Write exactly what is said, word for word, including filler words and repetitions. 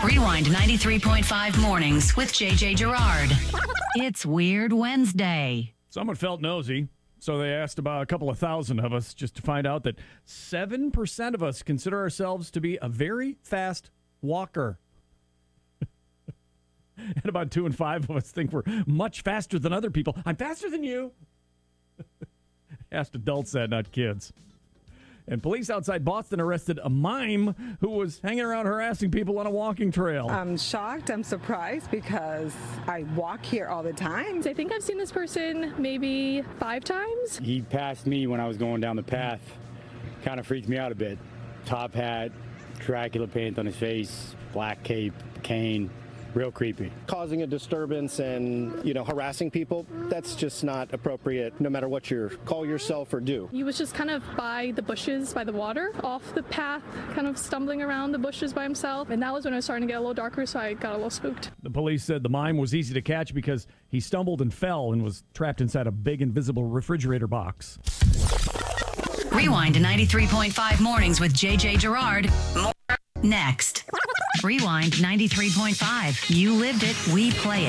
Rewind ninety-three point five mornings with J J Gerard. It's Weird Wednesday. Someone felt nosy, so they asked about a couple of thousand of us just to find out that seven percent of us consider ourselves to be a very fast walker. And about two and five of us think we're much faster than other people. I'm faster than you. Asked adults that, not kids. And police outside Boston arrested a mime who was hanging around harassing people on a walking trail. I'm shocked. I'm surprised because I walk here all the time. I think I've seen this person maybe five times. He passed me when I was going down the path. Kind of freaked me out a bit. Top hat, Dracula paint on his face, black cape, cane. Real creepy. Causing a disturbance and, you know, harassing people, that's just not appropriate no matter what you call yourself or do. He was just kind of by the bushes, by the water, off the path, kind of stumbling around the bushes by himself. And that was when it was starting to get a little darker, so I got a little spooked. The police said the mime was easy to catch because he stumbled and fell and was trapped inside a big invisible refrigerator box. Rewind to ninety-three point five mornings with J J Gerard. More next. Rewind ninety-three point five. You lived it, we play it.